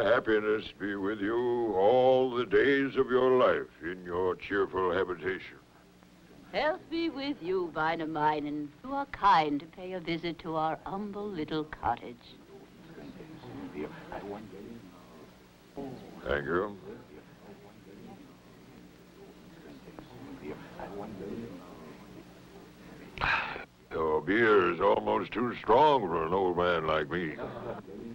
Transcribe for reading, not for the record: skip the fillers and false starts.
happiness be with you all the days of your life in your cheerful habitation. Health be with you, Weineminen. You are kind to pay a visit to our humble little cottage. Thank you. Your beer is almost too strong for an old man like me.